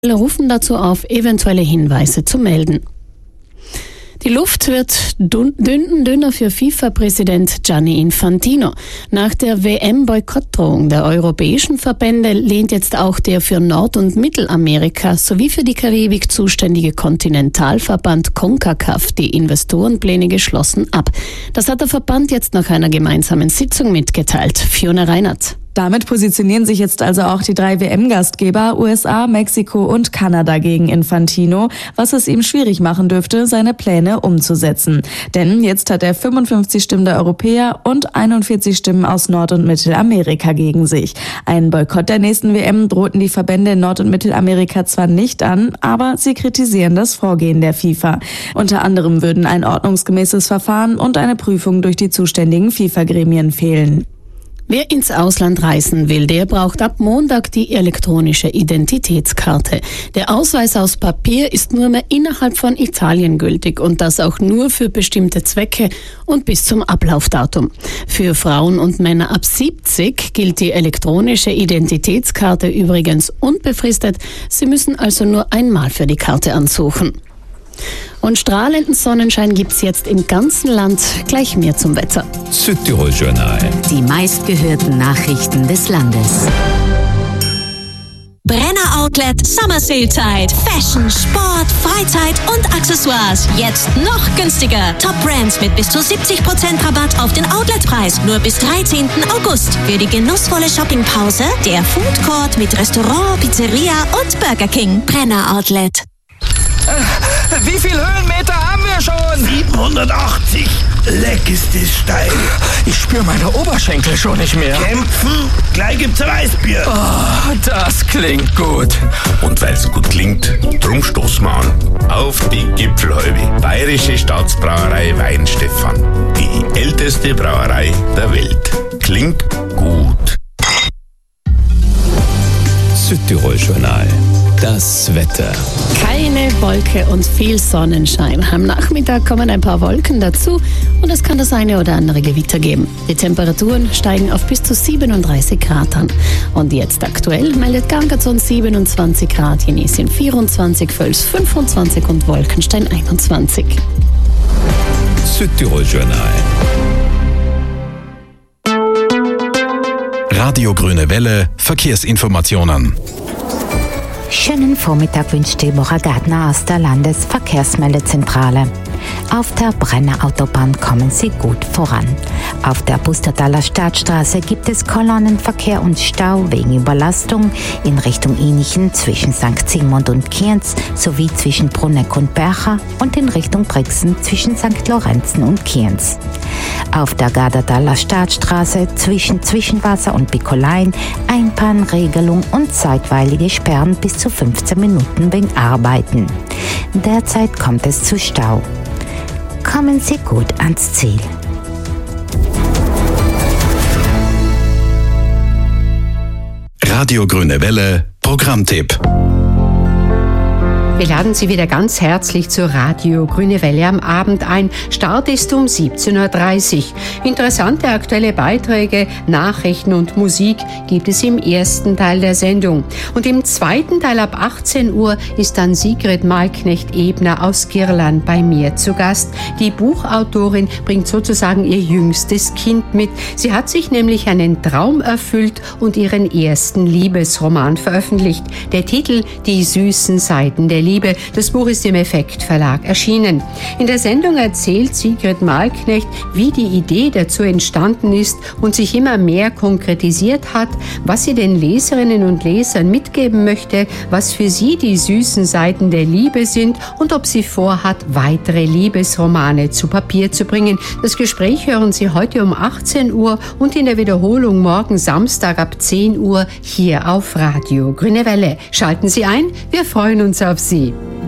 Wir rufen dazu auf, eventuelle Hinweise zu melden. Die Luft wird dünner für FIFA-Präsident Gianni Infantino. Nach der WM-Boykottdrohung der europäischen Verbände lehnt jetzt auch der für Nord- und Mittelamerika sowie für die Karibik zuständige Kontinentalverband CONCACAF die Investorenpläne geschlossen ab. Das hat der Verband jetzt nach einer gemeinsamen Sitzung mitgeteilt. Fiona Reinert. Damit positionieren sich jetzt also auch die 3 WM-Gastgeber USA, Mexiko und Kanada gegen Infantino, was es ihm schwierig machen dürfte, seine Pläne umzusetzen. Denn jetzt hat er 55 Stimmen der Europäer und 41 Stimmen aus Nord- und Mittelamerika gegen sich. Einen Boykott der nächsten WM drohten die Verbände in Nord- und Mittelamerika zwar nicht an, aber sie kritisieren das Vorgehen der FIFA. Unter anderem würden ein ordnungsgemäßes Verfahren und eine Prüfung durch die zuständigen FIFA-Gremien fehlen. Wer ins Ausland reisen will, der braucht ab Montag die elektronische Identitätskarte. Der Ausweis aus Papier ist nur mehr innerhalb von Italien gültig und das auch nur für bestimmte Zwecke und bis zum Ablaufdatum. Für Frauen und Männer ab 70 gilt die elektronische Identitätskarte übrigens unbefristet. Sie müssen also nur einmal für die Karte ansuchen. Und strahlenden Sonnenschein gibt's jetzt im ganzen Land. Gleich mehr zum Wetter. Südtirol-Journal. Die meistgehörten Nachrichten des Landes. Brenner Outlet Summer Sale Zeit. Fashion, Sport, Freizeit und Accessoires. Jetzt noch günstiger. Top Brands mit bis zu 70% Rabatt auf den Outletpreis. Nur bis 13. August. Für die genussvolle Shoppingpause der Food Court mit Restaurant, Pizzeria und Burger King. Brenner Outlet. Wie viel Höhenmeter haben wir schon? 780. Leck ist das steil. Ich spüre meine Oberschenkel schon nicht mehr. Kämpfen? Gleich gibt's ein Weißbier. Oh, das klingt gut. Und weil's gut klingt, drum stoßen wir an. Auf die Gipfelhäube. Bayerische Staatsbrauerei Weinstefan. Die älteste Brauerei der Welt. Klingt gut. Südtirol-Journal. Das Wetter. Keine Wolke und viel Sonnenschein. Am Nachmittag kommen ein paar Wolken dazu und es kann das eine oder andere Gewitter geben. Die Temperaturen steigen auf bis zu 37 Grad an. Und jetzt aktuell meldet Gangatzon 27 Grad, Jenisien 24, Völs 25 und Wolkenstein 21. Südtirol-Journal. Radio Grüne Welle, Verkehrsinformationen. Schönen Vormittag wünscht Deborah Gardner aus der Landesverkehrsmeldezentrale. Auf der Brenner Autobahn kommen Sie gut voran. Auf der Pustertaler Stadtstraße gibt es Kolonnenverkehr und Stau wegen Überlastung in Richtung Inichen zwischen St. Zygmunt und Kienz sowie zwischen Bruneck und Bercha und in Richtung Brixen zwischen St. Lorenzen und Kienz. Auf der Gardertaler Stadtstraße zwischen Zwischenwasser und Bikolein Einbahnregelung und zeitweilige Sperren bis zu 15 Minuten wegen Arbeiten. Derzeit kommt es zu Stau. Kommen Sie gut ans Ziel. Radio Grüne Welle, Programmtipp. Wir laden Sie wieder ganz herzlich zur Radio Grüne Welle am Abend ein. Start ist um 17.30 Uhr. Interessante aktuelle Beiträge, Nachrichten und Musik gibt es im ersten Teil der Sendung. Und im zweiten Teil ab 18 Uhr ist dann Sigrid Malknecht-Ebner aus Girland bei mir zu Gast. Die Buchautorin bringt sozusagen ihr jüngstes Kind mit. Sie hat sich nämlich einen Traum erfüllt und ihren ersten Liebesroman veröffentlicht. Der Titel Die süßen Seiten der Liebe. Das Buch ist im Effekt Verlag erschienen. In der Sendung erzählt Sigrid Malknecht, wie die Idee dazu entstanden ist und sich immer mehr konkretisiert hat, was sie den Leserinnen und Lesern mitgeben möchte, was für sie die süßen Seiten der Liebe sind und ob sie vorhat, weitere Liebesromane zu Papier zu bringen. Das Gespräch hören Sie heute um 18 Uhr und in der Wiederholung morgen Samstag ab 10 Uhr hier auf Radio Grüne Welle. Schalten Sie ein, wir freuen uns auf Sie.